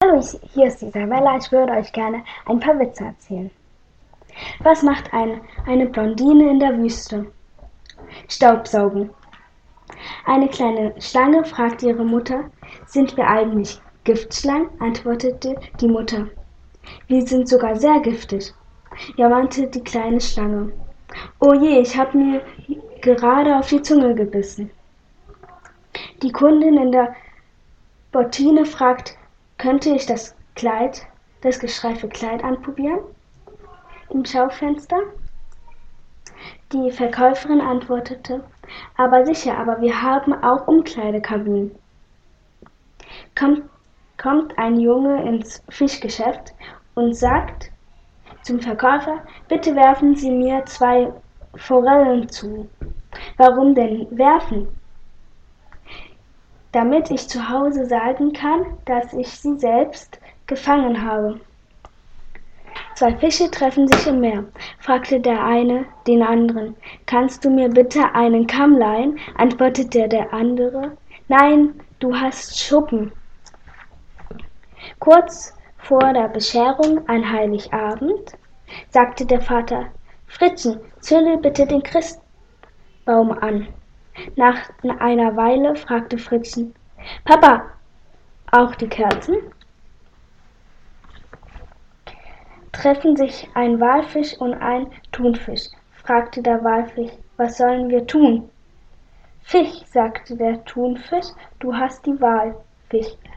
Hallo, hier ist Isabella. Ich würde euch gerne ein paar Witze erzählen. Was macht eine Blondine in der Wüste? Staubsaugen. Eine kleine Schlange fragt ihre Mutter, sind wir eigentlich Giftschlangen? Antwortete die Mutter. Wir sind sogar sehr giftig. Ja, meinte die kleine Schlange. Oh je, ich habe mir gerade auf die Zunge gebissen. Die Kundin in der Bottine fragt, könnte ich das gestreifte Kleid anprobieren? Im Schaufenster? Die Verkäuferin antwortete, aber sicher, aber wir haben auch Umkleidekabinen. Kommt ein Junge ins Fischgeschäft und sagt zum Verkäufer, bitte werfen Sie mir 2 Forellen zu. Warum denn werfen? Damit ich zu Hause sagen kann, dass ich sie selbst gefangen habe. 2 Fische treffen sich im Meer, fragte der eine den anderen. Kannst du mir bitte einen Kamm leihen? Antwortete der andere. Nein, du hast Schuppen. Kurz vor der Bescherung an Heiligabend sagte der Vater, Fritzchen, zünde bitte den Christbaum an. Nach einer Weile fragte Fritzchen, Papa, auch die Kerzen? Treffen sich ein Walfisch und ein Thunfisch, fragte der Walfisch, was sollen wir tun? Fisch, sagte der Thunfisch, du hast die Wahl, Fisch.